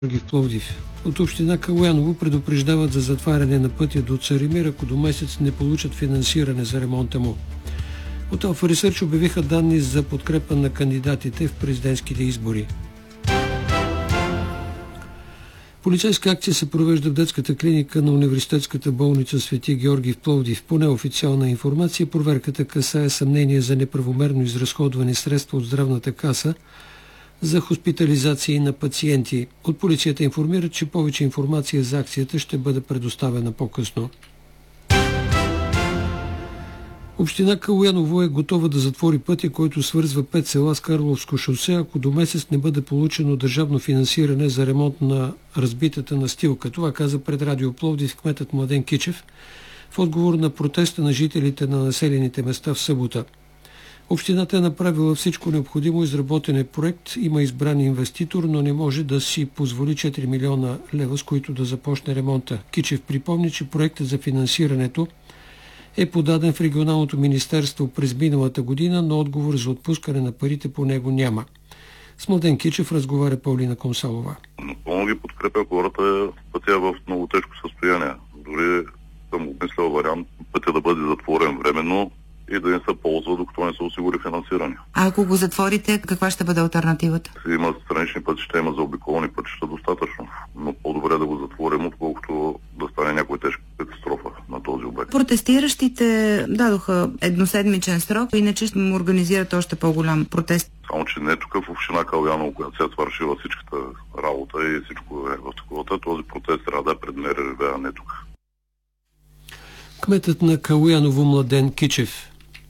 в Пловдив. От община Калояново предупреждават за затваряне на пътя до Царемир, ако до месец не получат финансиране за ремонта му. От Алфа Ресърч обявиха данни за подкрепа на кандидатите в президентските избори. Полицейска акция се провежда в детската клиника на университетската болница Свети Георги в Пловдив. По неофициална информация, проверката касае съмнение за неправомерно изразходвани средства от здравната каса за хоспитализации на пациенти. От полицията информират, че повече информация за акцията ще бъде предоставена по-късно. Община Калояново е готова да затвори пътя, който свързва 5 села с Карловско шосе, ако до месец не бъде получено държавно финансиране за ремонт на разбитата настилка. Това каза пред Радио Пловдив кметът Младен Кичев в отговор на протеста на жителите на населените места в събота. Общината е направила всичко необходимо, изработен е проект, има избран инвеститор, но не може да си позволи 4 милиона лева, с които да започне ремонта. Кичев припомни, че проектът за финансирането е подаден в регионалното министерство през миналата година, но отговор за отпускане на парите по него няма. С Младен Кичев разговаря Паулина Комсалова. Напълно ги подкрепя хората, пътя е в много тежко състояние. Дори съм обмислял вариант пътя да бъде затворен временно и да не се ползва, докато не се осигури финансиране. А ако го затворите, каква ще бъде алтернативата? Има странични пътища, има заобиколни пътища достатъчно, но по-добре да го затворим, отколкото да стане някоя тежка катастрофа на този обект. Протестиращите дадоха едноседмичен срок, иначе ще му организират още по-голям протест. Само, че не тук в община Калояново, която се е свършила всичката работа и всичко е в таковата, този протест трябва да е пред МРРБ, а не тук. Кметът на Калояново Младен Кичев.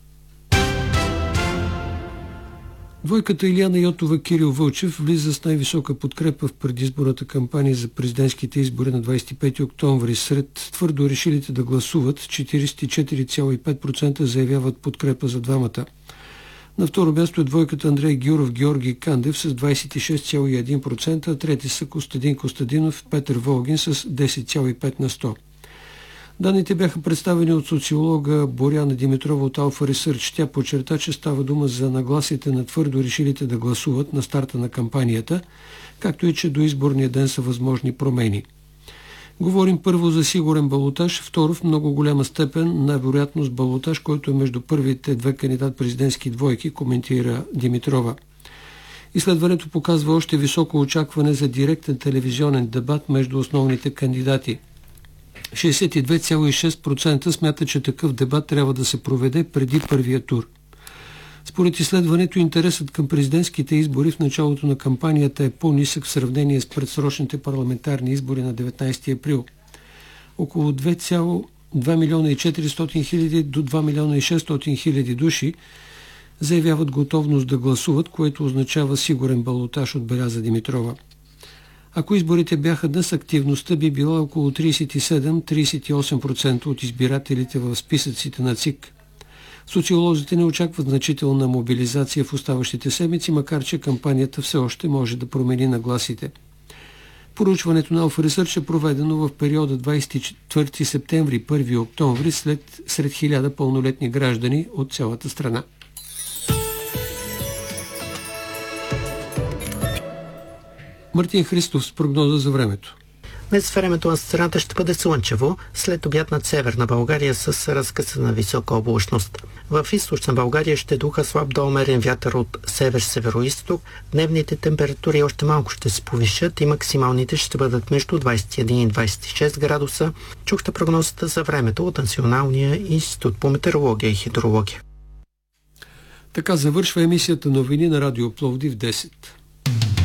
Двойката Илияна Йотова Кирил Вълчев влиза с най-висока подкрепа в предизборната кампания за президентските избори на 25 октомври. Сред твърдо решилите да гласуват, 44,5% заявяват подкрепа за двамата. На второ място е двойката Андрей Гюров Георги Кандев с 26,1%, а трети са Костадин Костадинов Петър Волгин с 10,5%. Данните бяха представени от социолога Боряна Димитрова от Алфа Ресърч. Тя подчерта, че става дума за нагласите на твърдо решилите да гласуват на старта на кампанията, както и че до изборния ден са възможни промени. Говорим първо за сигурен балотаж, второ в много голяма степен на вероятност балотаж, който е между първите две кандидат-президентски двойки, коментира Димитрова. Изследването показва още високо очакване за директен телевизионен дебат между основните кандидати. 62,6% смятат, че такъв дебат трябва да се проведе преди първия тур. Според изследването, интересът към президентските избори в началото на кампанията е по-нисък в сравнение с предсрочните парламентарни избори на 19 април. Около 2 милиона и 400 хиляди до 2 милиона и 600 хиляди души заявяват готовност да гласуват, което означава сигурен балотаж, отбеляза Димитрова. Ако изборите бяха днес, активността би била около 37-38% от избирателите в списъците на ЦИК. Социолозите не очакват значителна мобилизация в оставащите седмици, макар че кампанията все още може да промени нагласите. Проучването на Алфа Ресърч е проведено в периода 24 септември – 1 октомври сред 1000 пълнолетни граждани от цялата страна. Мартин Христов с прогноза за времето. Днес времето на страната ще бъде слънчево, след обяд над северна България с разкъсана висока облачност. В източна България ще духа слаб до умерен вятър от север-североизток. Дневните температури още малко ще се повишат и максималните ще бъдат между 21 и 26 градуса. Чухте прогнозата за времето от Националния институт по метеорология и хидрология. Така завършва емисията новини на Радио Пловдив 10.